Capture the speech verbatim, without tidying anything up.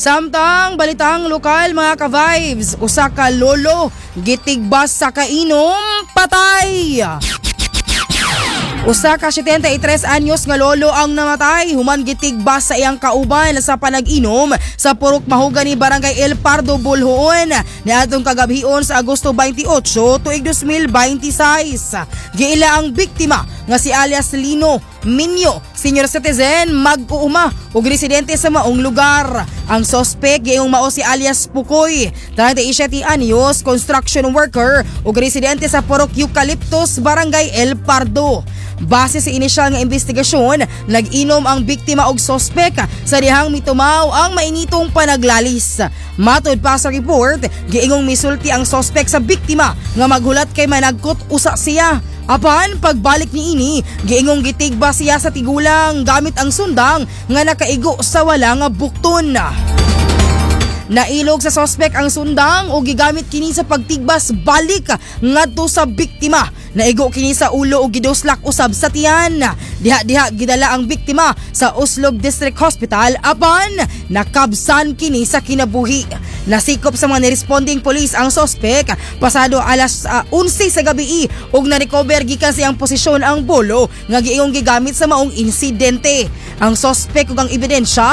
Samtang balitang lokal mga ka-vibes, usa ka lolo gitigbas sa kainom, patay. Usa ka setenta-tres anyos nga lolo ang namatay human gitigbas sa iyang kauban sa panag-inom sa Purok Mahogany, Barangay El Pardo, Bolhoon niadtong kagabhion sa Agosto twenty-eight tuig two thousand twenty-six. Giila ang biktima nga si alias Lino Minyo, senior citizen, mag-uuma ug residente sa maong lugar. Ang suspect gayong mao si alias Pukoy, thirty-seven anyos, construction worker ug residente sa Purok Eucalyptus, Barangay El Pardo. Base sa inisyal nga investigasyon, nag-inom ang biktima og sospek sa dihang mitumaw ang mainitong panaglalis. Matod pa sa report, giingong misulti ang sospek sa biktima nga maghulat kay managkot usa siya. Apan pagbalik ni ini, giingong gitigba siya sa tigulang gamit ang sundang nga nakaigo sa wala nga bukton. Nailog sa sospek ang sundang o gigamit kini sa pagtigbas balik ngadto sa biktima. Naigo kini sa ulo o giduslak usab sa tiyan. Diha-diha gidala ang biktima sa Uslog District Hospital apan nakabsan kini sa kinabuhi. Nasikop sa mga niresponding police ang sospek pasado alas uh, eleven sa gabi ug na-recover gikan sa iyang posisyon ang bolo nga giingong gigamit sa maong insidente. Ang sospek ug ang ebidensya